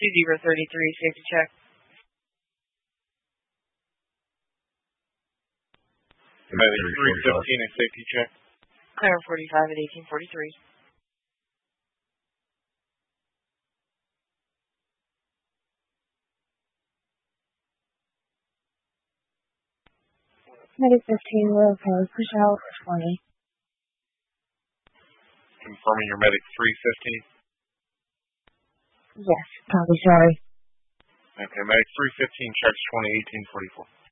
2033, safety check. Medic 315, a safety check. Clear 45 at 1843. Medic 15, we're okay. Push out 20. Confirming your medic 315. Yes, copy, sorry. Okay, medic 315, charge 20, 1844.